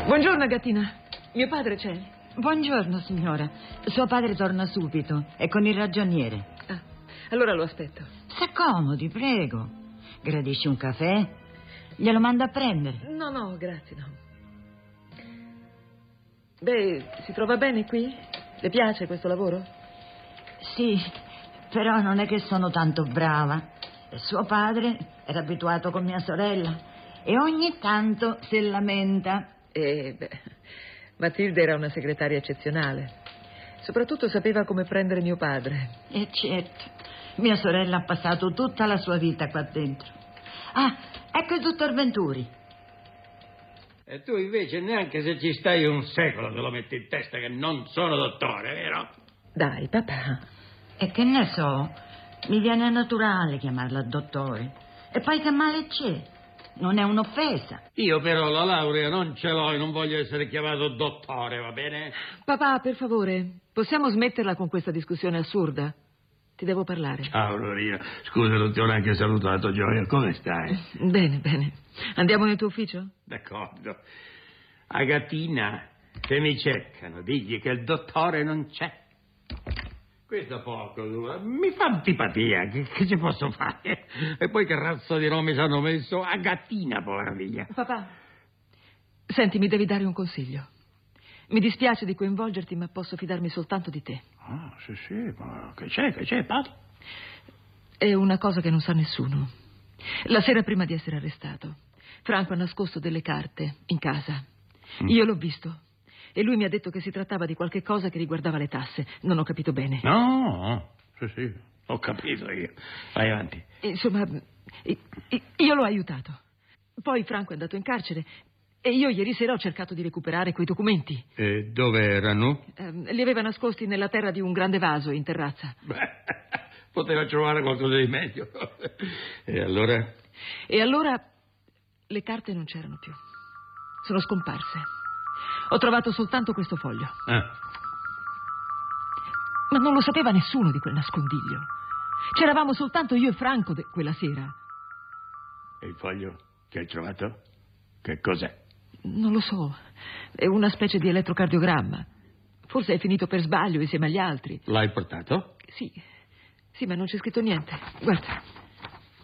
Buongiorno, Agatina. Mio padre c'è? Buongiorno, signora. Suo padre torna subito. È con il ragioniere. Ah, allora lo aspetto. S'accomodi, prego. Gradisce un caffè? Glielo mando a prendere. No, grazie, no. Beh, si trova bene qui? Le piace questo lavoro? Sì, però non è che sono tanto brava. Suo padre era abituato con mia sorella e ogni tanto si lamenta. Matilde era una segretaria eccezionale. Soprattutto sapeva come prendere mio padre. E certo, mia sorella ha passato tutta la sua vita qua dentro. Ah, ecco il dottor Venturi. E tu invece neanche se ci stai un secolo te lo metti in testa che non sono dottore, vero? Dai, papà. E che ne so, mi viene naturale chiamarla dottore. E poi che male c'è? Non è un'offesa. Io però la laurea non ce l'ho e non voglio essere chiamato dottore, va bene? Papà, per favore, possiamo smetterla con questa discussione assurda? Ti devo parlare. Ciao, Loria. Scusa, non ti ho neanche salutato, Gioia. Come stai? Bene. Andiamo nel tuo ufficio? D'accordo. Agatina, se mi cercano, digli che il dottore non c'è. Questo poco, mi fa antipatia, che ci posso fare? E poi che razza di nome ci hanno messo? Agatina, povera figlia. Papà, senti, mi devi dare un consiglio. Mi dispiace di coinvolgerti, ma posso fidarmi soltanto di te. Ah, sì, ma che c'è, parla. È una cosa che non sa nessuno. La sera prima di essere arrestato, Franco ha nascosto delle carte in casa. Io l'ho visto. E lui mi ha detto che si trattava di qualche cosa che riguardava le tasse. Non ho capito bene. No, sì, ho capito io. Vai avanti. Insomma, io l'ho aiutato. Poi Franco è andato in carcere e io ieri sera ho cercato di recuperare quei documenti. E dove erano? Li aveva nascosti nella terra di un grande vaso in terrazza. Beh, poteva trovare qualcosa di meglio. E allora? E allora le carte non c'erano più. Sono scomparse. Ho trovato soltanto questo foglio. Ma non lo sapeva nessuno di quel nascondiglio. C'eravamo soltanto io e Franco quella sera. E il foglio che hai trovato? Che cos'è? Non lo so. È una specie di elettrocardiogramma. Forse è finito per sbaglio insieme agli altri. L'hai portato? Sì, ma non c'è scritto niente. Guarda.